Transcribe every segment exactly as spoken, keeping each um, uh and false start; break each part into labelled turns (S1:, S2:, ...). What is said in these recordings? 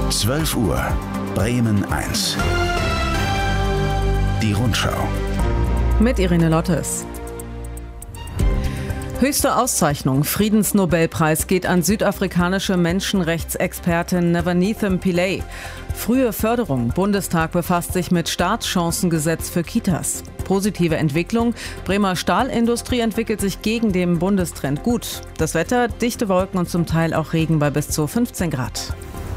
S1: zwölf Uhr, Bremen eins. Die Rundschau.
S2: Mit Irene Lottes. Höchste Auszeichnung, Friedensnobelpreis, geht an südafrikanische Menschenrechtsexpertin Navaneetham Pillay. Frühe Förderung, Bundestag befasst sich mit Startchancengesetz für Kitas. Positive Entwicklung, Bremer Stahlindustrie entwickelt sich gegen den Bundestrend gut. Das Wetter, dichte Wolken und zum Teil auch Regen bei bis zu fünfzehn Grad.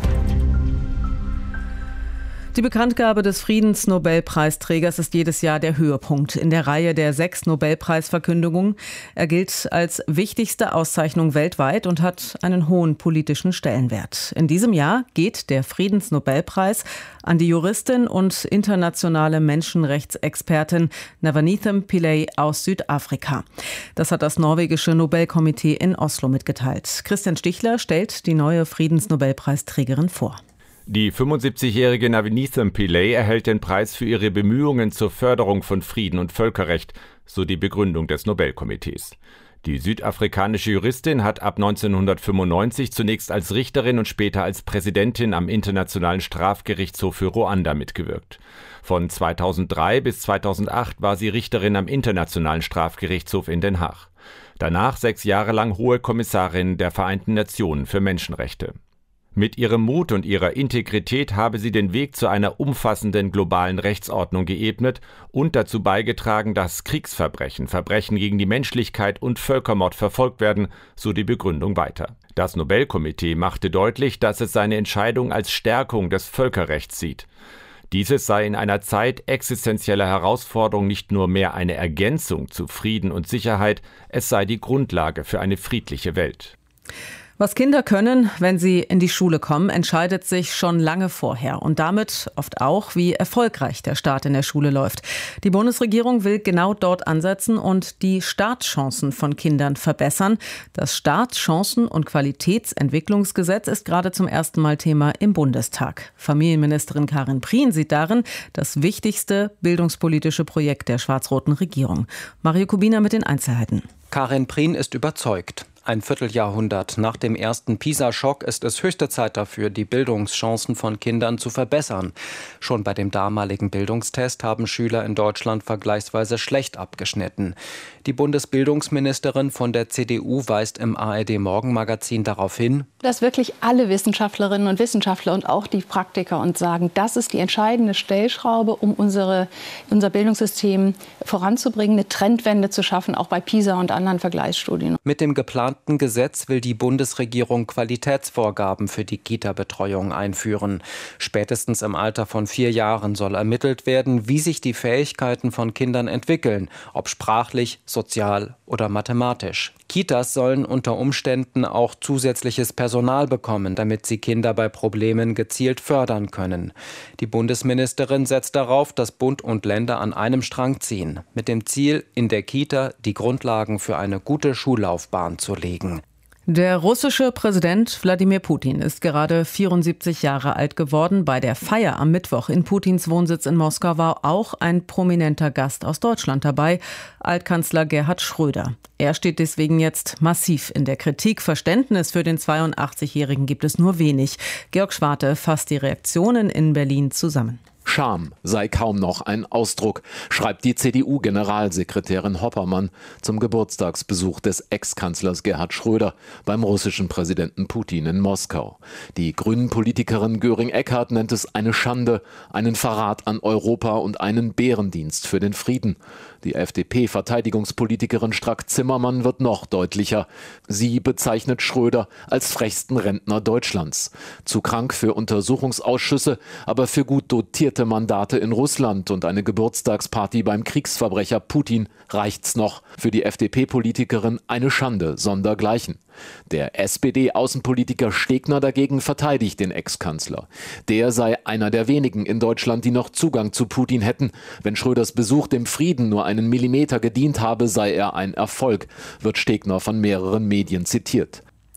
S2: Die Bekanntgabe des Friedensnobelpreisträgers ist jedes Jahr der Höhepunkt in der Reihe der sechs Nobelpreisverkündungen. Er gilt als wichtigste Auszeichnung weltweit und hat einen hohen politischen Stellenwert. In diesem Jahr geht der Friedensnobelpreis an die Juristin und internationale Menschenrechtsexpertin Navaneetham Pillay aus Südafrika. Das hat das norwegische Nobelkomitee in Oslo mitgeteilt. Christian Stichler stellt die neue Friedensnobelpreisträgerin vor.
S3: Die fünfundsiebzigjährige Navaneetham Pillay erhält den Preis für ihre Bemühungen zur Förderung von Frieden und Völkerrecht, so die Begründung des Nobelkomitees. Die südafrikanische Juristin hat ab neunzehnhundertfünfundneunzig zunächst als Richterin und später als Präsidentin am Internationalen Strafgerichtshof für Ruanda mitgewirkt. Von zweitausenddrei bis zweitausendacht war sie Richterin am Internationalen Strafgerichtshof in Den Haag. Danach sechs Jahre lang Hohe Kommissarin der Vereinten Nationen für Menschenrechte. Mit ihrem Mut und ihrer Integrität habe sie den Weg zu einer umfassenden globalen Rechtsordnung geebnet und dazu beigetragen, dass Kriegsverbrechen, Verbrechen gegen die Menschlichkeit und Völkermord verfolgt werden, so die Begründung weiter. Das Nobelkomitee machte deutlich, dass es seine Entscheidung als Stärkung des Völkerrechts sieht. Dieses sei in einer Zeit existenzieller Herausforderung nicht nur mehr eine Ergänzung zu Frieden und Sicherheit, es sei die Grundlage für eine friedliche Welt.
S2: Was Kinder können, wenn sie in die Schule kommen, entscheidet sich schon lange vorher und damit oft auch, wie erfolgreich der Start in der Schule läuft. Die Bundesregierung will genau dort ansetzen und die Startchancen von Kindern verbessern. Das Startchancen- und Qualitätsentwicklungsgesetz ist gerade zum ersten Mal Thema im Bundestag. Familienministerin Karin Prien sieht darin das wichtigste bildungspolitische Projekt der schwarz-roten Regierung. Mario Kubina mit den Einzelheiten.
S4: Karin Prien ist überzeugt. Ein Vierteljahrhundert nach dem ersten PISA-Schock ist es höchste Zeit dafür, die Bildungschancen von Kindern zu verbessern. Schon bei dem damaligen Bildungstest haben Schüler in Deutschland vergleichsweise schlecht abgeschnitten. Die Bundesbildungsministerin von der C D U weist im A R D-Morgenmagazin darauf hin,
S5: dass wirklich alle Wissenschaftlerinnen und Wissenschaftler und auch die Praktiker uns sagen, das ist die entscheidende Stellschraube, um unsere, unser Bildungssystem voranzubringen, eine Trendwende zu schaffen, auch bei PISA und anderen Vergleichsstudien.
S4: Mit dem geplanten Gesetz will die Bundesregierung Qualitätsvorgaben für die Kita-Betreuung einführen. Spätestens im Alter von vier Jahren soll ermittelt werden, wie sich die Fähigkeiten von Kindern entwickeln, ob sprachlich, sozial oder mathematisch. Kitas sollen unter Umständen auch zusätzliches Personal bekommen, damit sie Kinder bei Problemen gezielt fördern können. Die Bundesministerin setzt darauf, dass Bund und Länder an einem Strang ziehen, mit dem Ziel, in der Kita die Grundlagen für eine gute Schullaufbahn zu legen.
S2: Der russische Präsident Wladimir Putin ist gerade vierundsiebzig Jahre alt geworden. Bei der Feier am Mittwoch in Putins Wohnsitz in Moskau war auch ein prominenter Gast aus Deutschland dabei, Altkanzler Gerhard Schröder. Er steht deswegen jetzt massiv in der Kritik. Verständnis für den zweiundachtzigjährigen gibt es nur wenig. Georg Schwarte fasst die Reaktionen in Berlin zusammen.
S6: Scham sei kaum noch ein Ausdruck, schreibt die C D U-Generalsekretärin Hoppermann zum Geburtstagsbesuch des Ex-Kanzlers Gerhard Schröder beim russischen Präsidenten Putin in Moskau. Die Grünen-Politikerin Göring-Eckardt nennt es eine Schande, einen Verrat an Europa und einen Bärendienst für den Frieden. Die F D P-Verteidigungspolitikerin Strack-Zimmermann wird noch deutlicher. Sie bezeichnet Schröder als frechsten Rentner Deutschlands. Zu krank für Untersuchungsausschüsse, aber für gut dotierte Mandate in Russland und eine Geburtstagsparty beim Kriegsverbrecher Putin reicht's noch. Für die F D P-Politikerin eine Schande sondergleichen. Der S P D-Außenpolitiker Stegner dagegen verteidigt den Ex-Kanzler. Der sei einer der wenigen in Deutschland, die noch Zugang zu Putin hätten. Wenn Schröders Besuch dem Frieden nur einen Millimeter gedient habe, sei er ein Erfolg, wird Stegner von mehreren Medien zitiert.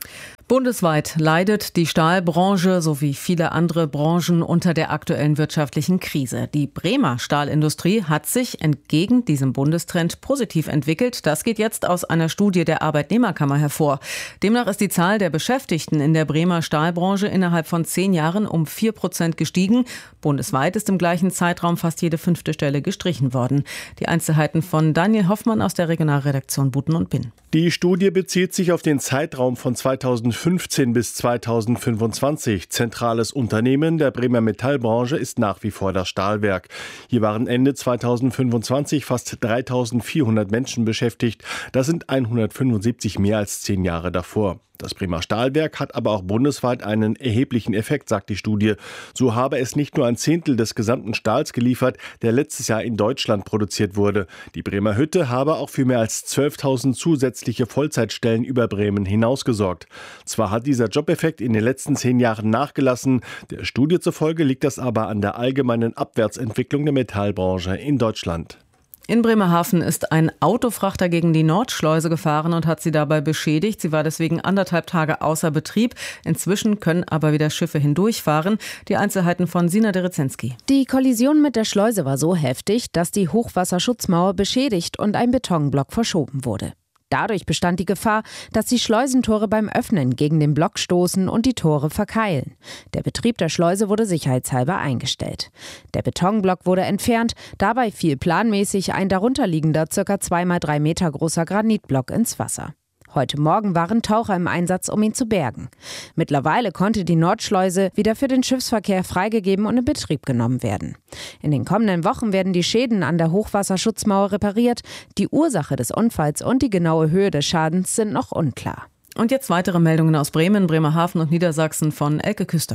S2: Bundesweit leidet die Stahlbranche sowie viele andere Branchen unter der aktuellen wirtschaftlichen Krise. Die Bremer Stahlindustrie hat sich entgegen diesem Bundestrend positiv entwickelt. Das geht jetzt aus einer Studie der Arbeitnehmerkammer hervor. Demnach ist die Zahl der Beschäftigten in der Bremer Stahlbranche innerhalb von zehn Jahren um vier Prozent gestiegen. Bundesweit ist im gleichen Zeitraum fast jede fünfte Stelle gestrichen worden. Die Einzelheiten von Daniel Hoffmann aus der Regionalredaktion Buten und Binn.
S7: Die Studie bezieht sich auf den Zeitraum von zweitausendfünfzehn bis zweitausendfünfundzwanzig. Zentrales Unternehmen der Bremer Metallbranche ist nach wie vor das Stahlwerk. Hier waren Ende zweitausendfünfundzwanzig fast dreitausendvierhundert Menschen beschäftigt. Das sind hundertfünfundsiebzig mehr als zehn Jahre davor. Das Bremer Stahlwerk hat aber auch bundesweit einen erheblichen Effekt, sagt die Studie. So habe es nicht nur ein Zehntel des gesamten Stahls geliefert, der letztes Jahr in Deutschland produziert wurde. Die Bremer Hütte habe auch für mehr als zwölftausend zusätzliche Vollzeitstellen über Bremen hinaus gesorgt. Zwar hat dieser Jobeffekt in den letzten zehn Jahren nachgelassen, der Studie zufolge liegt das aber an der allgemeinen Abwärtsentwicklung der Metallbranche in Deutschland.
S2: In Bremerhaven ist ein Autofrachter gegen die Nordschleuse gefahren und hat sie dabei beschädigt. Sie war deswegen anderthalb Tage außer Betrieb. Inzwischen können aber wieder Schiffe hindurchfahren. Die Einzelheiten von Sina Derezensky.
S8: Die Kollision mit der Schleuse war so heftig, dass die Hochwasserschutzmauer beschädigt und ein Betonblock verschoben wurde. Dadurch bestand die Gefahr, dass die Schleusentore beim Öffnen gegen den Block stoßen und die Tore verkeilen. Der Betrieb der Schleuse wurde sicherheitshalber eingestellt. Der Betonblock wurde entfernt, dabei fiel planmäßig ein darunterliegender ca. zwei mal drei Meter großer Granitblock ins Wasser. Heute Morgen waren Taucher im Einsatz, um ihn zu bergen. Mittlerweile konnte die Nordschleuse wieder für den Schiffsverkehr freigegeben und in Betrieb genommen werden. In den kommenden Wochen werden die Schäden an der Hochwasserschutzmauer repariert. Die Ursache des Unfalls und die genaue Höhe des Schadens sind noch unklar.
S2: Und jetzt weitere Meldungen aus Bremen, Bremerhaven und Niedersachsen von Elke Küster.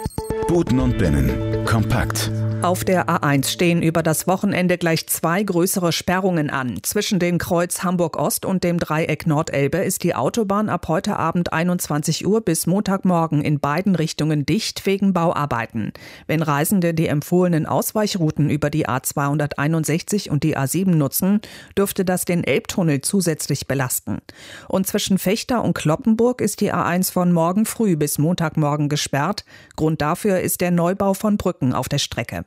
S1: Buten und Binnen. Kompakt.
S9: Auf der A eins stehen über das Wochenende gleich zwei größere Sperrungen an. Zwischen dem Kreuz Hamburg-Ost und dem Dreieck Nordelbe ist die Autobahn ab heute Abend einundzwanzig Uhr bis Montagmorgen in beiden Richtungen dicht wegen Bauarbeiten. Wenn Reisende die empfohlenen Ausweichrouten über die A zweihunderteinundsechzig und die A sieben nutzen, dürfte das den Elbtunnel zusätzlich belasten. Und zwischen Vechta und Cloppenburg ist die A eins von morgen früh bis Montagmorgen gesperrt. Grund dafür ist der Neubau von Brücken auf der Strecke.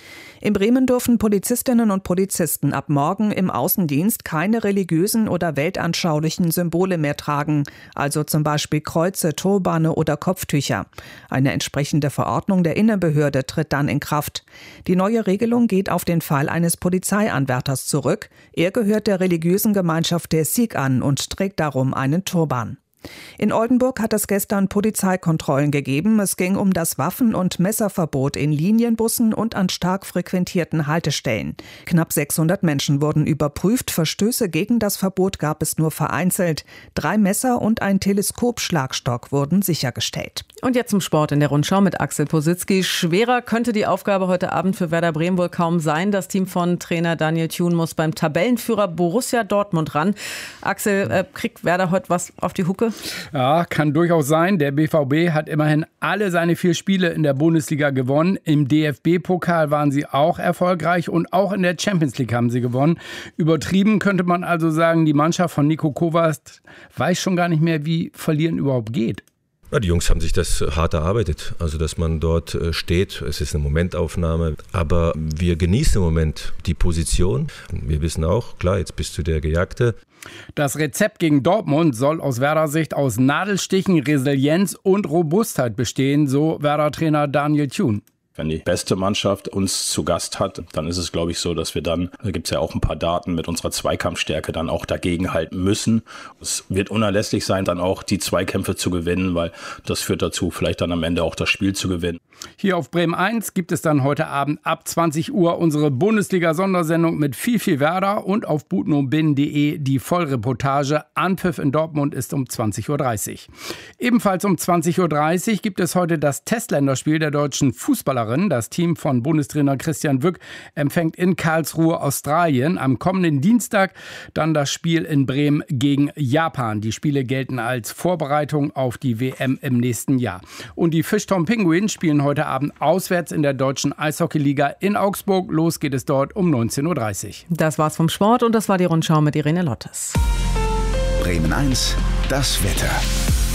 S9: In Bremen dürfen Polizistinnen und Polizisten ab morgen im Außendienst keine religiösen oder weltanschaulichen Symbole mehr tragen, also zum Beispiel Kreuze, Turbane oder Kopftücher. Eine entsprechende Verordnung der Innenbehörde tritt dann in Kraft. Die neue Regelung geht auf den Fall eines Polizeianwärters zurück. Er gehört der religiösen Gemeinschaft der Sikh an und trägt darum einen Turban. In Oldenburg hat es gestern Polizeikontrollen gegeben. Es ging um das Waffen- und Messerverbot in Linienbussen und an stark frequentierten Haltestellen. Knapp sechshundert Menschen wurden überprüft. Verstöße gegen das Verbot gab es nur vereinzelt. Drei Messer und ein Teleskopschlagstock wurden sichergestellt.
S2: Und jetzt zum Sport in der Rundschau mit Axel Positzky. Schwerer könnte die Aufgabe heute Abend für Werder Bremen wohl kaum sein. Das Team von Trainer Daniel Thune muss beim Tabellenführer Borussia Dortmund ran. Axel, äh, kriegt Werder heute was auf die Hucke?
S10: Ja, kann durchaus sein. Der B V B hat immerhin alle seine vier Spiele in der Bundesliga gewonnen. Im D F B-Pokal waren sie auch erfolgreich und auch in der Champions League haben sie gewonnen. Übertrieben könnte man also sagen, die Mannschaft von Niko Kovac weiß schon gar nicht mehr, wie Verlieren überhaupt geht.
S11: Ja, die Jungs haben sich das hart erarbeitet, also dass man dort steht. Es ist eine Momentaufnahme, aber wir genießen im Moment die Position. Wir wissen auch, klar, jetzt bist du der Gejagte.
S10: Das Rezept gegen Dortmund soll aus Werder Sicht aus Nadelstichen, Resilienz und Robustheit bestehen, so Werder-Trainer Daniel Thune.
S12: Wenn die beste Mannschaft uns zu Gast hat, dann ist es, glaube ich, so, dass wir dann, da gibt es ja auch ein paar Daten, mit unserer Zweikampfstärke dann auch dagegenhalten müssen. Es wird unerlässlich sein, dann auch die Zweikämpfe zu gewinnen, weil das führt dazu, vielleicht dann am Ende auch das Spiel zu gewinnen.
S10: Hier auf Bremen eins gibt es dann heute Abend ab zwanzig Uhr unsere Bundesliga-Sondersendung mit viel, viel Werder und auf butenundbinnen punkt de die Vollreportage. Anpfiff in Dortmund ist um zwanzig Uhr dreißig. Ebenfalls um zwanzig Uhr dreißig gibt es heute das Testländerspiel der deutschen Fußballerin. Das Team von Bundestrainer Christian Wück empfängt in Karlsruhe Australien. Am kommenden Dienstag dann das Spiel in Bremen gegen Japan. Die Spiele gelten als Vorbereitung auf die W M im nächsten Jahr. Und die Fischtown Penguins spielen heute Abend auswärts in der deutschen Eishockeyliga in Augsburg. Los geht es dort um neunzehn Uhr dreißig.
S2: Das war's vom Sport und das war die Rundschau mit Irene Lottes.
S1: Bremen eins, das Wetter.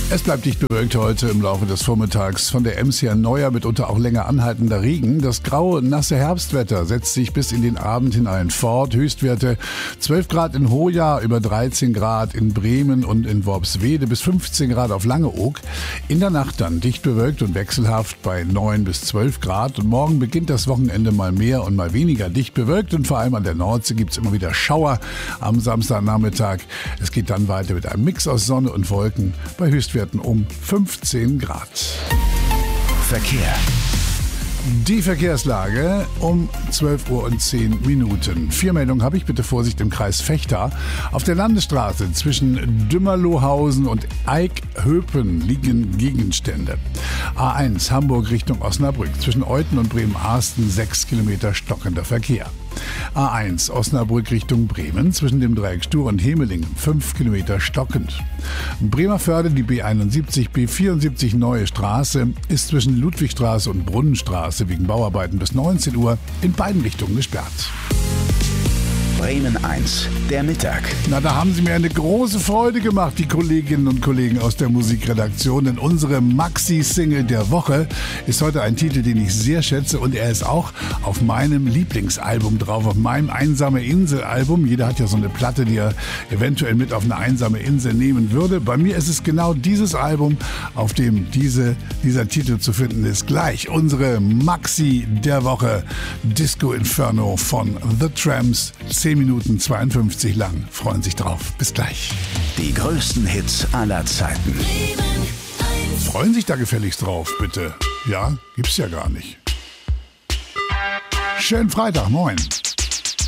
S13: Es bleibt dicht bewölkt heute im Laufe des Vormittags. Von der Ems her neuer, mitunter auch länger anhaltender Regen. Das graue, nasse Herbstwetter setzt sich bis in den Abend hinein fort. Höchstwerte zwölf Grad in Hoya, über dreizehn Grad in Bremen und in Worpswede, bis fünfzehn Grad auf Langeoog. In der Nacht dann dicht bewölkt und wechselhaft bei neun bis zwölf Grad. Und morgen beginnt das Wochenende mal mehr und mal weniger dicht bewölkt. Und vor allem an der Nordsee gibt es immer wieder Schauer am Samstagnachmittag. Es geht dann weiter mit einem Mix aus Sonne und Wolken bei Höchstwerten um fünfzehn Grad.
S1: Verkehr.
S13: Die Verkehrslage um zwölf Uhr und zehn Minuten. Vier Meldungen habe ich, bitte Vorsicht im Kreis Vechta. Auf der Landesstraße zwischen Dümmerlohausen und Eichhöpen liegen Gegenstände. A eins Hamburg Richtung Osnabrück. Zwischen Euthen und Bremen-Arsten sechs Kilometer stockender Verkehr. A eins Osnabrück Richtung Bremen, zwischen dem Dreieck Stur und Hemelingen, fünf Kilometer stockend. Bremerförde, die B einundsiebzig, B vierundsiebzig Neue Straße, ist zwischen Ludwigstraße und Brunnenstraße wegen Bauarbeiten bis neunzehn Uhr in beiden Richtungen gesperrt.
S1: Bremen eins, der Mittag.
S13: Na, da haben Sie mir eine große Freude gemacht, die Kolleginnen und Kollegen aus der Musikredaktion. Denn unsere Maxi-Single der Woche ist heute ein Titel, den ich sehr schätze. Und er ist auch auf meinem Lieblingsalbum drauf, auf meinem Einsame Insel-Album. Jeder hat ja so eine Platte, die er eventuell mit auf eine einsame Insel nehmen würde. Bei mir ist es genau dieses Album, auf dem diese, dieser Titel zu finden ist. Gleich unsere Maxi der Woche, Disco Inferno von The Tramps. zehn Minuten zweiundfünfzig lang. Freuen sich drauf. Bis gleich.
S1: Die größten Hits aller Zeiten.
S13: Freuen sich da gefälligst drauf, bitte. Ja, gibt's ja gar nicht. Schönen Freitag, moin.